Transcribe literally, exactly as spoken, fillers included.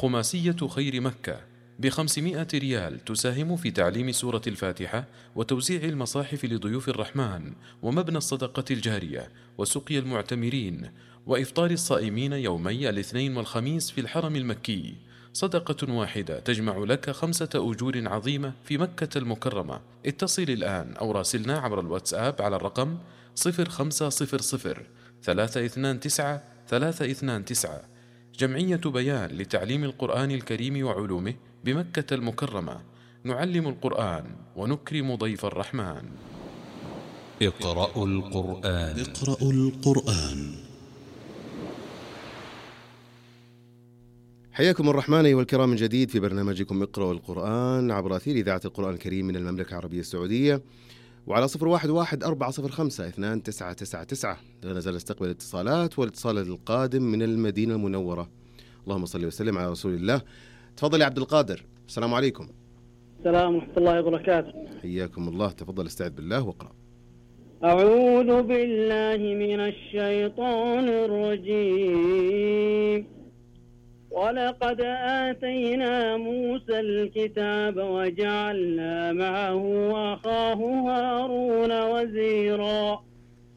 خماسية خير مكة بخمسمائة ريال تساهم في تعليم سورة الفاتحة وتوزيع المصاحف لضيوف الرحمن ومبنى الصدقة الجارية وسقي المعتمرين وإفطار الصائمين يومي الاثنين والخميس في الحرم المكي. صدقة واحدة تجمع لك خمسة أجور عظيمة في مكة المكرمة. اتصل الآن أو راسلنا عبر الواتساب على الرقم صفر خمسة صفر صفر ثلاثة اثنان تسعة ثلاثة اثنان تسعة. جمعية بيان لتعليم القرآن الكريم وعلومه بمكة المكرمة. نعلم القرآن ونكرم ضيف الرحمن. اقرأوا القرآن. اقرأوا القرآن. حياكم الرحمن أيها الكرام من جديد في برنامجكم اقرأوا القرآن عبر أثير إذاعة القرآن الكريم من المملكة العربية السعودية، وعلى صفر واحد واحد أربعة صفر خمسة اثنان تسعة تسعة تسعة. لا نزال نستقبل الاتصالات، والاتصال القادم من المدينة المنورة. اللهم صل وسلم على رسول الله. تفضل يا عبد القادر. السلام عليكم. السلام ورحمة الله وبركاته. حياكم الله. تفضل استعذ بالله واقرأ. أعوذ بالله من الشيطان الرجيم. ولقد آتينا موسى الكتاب وجعلنا معه أخاه هارون وزيرا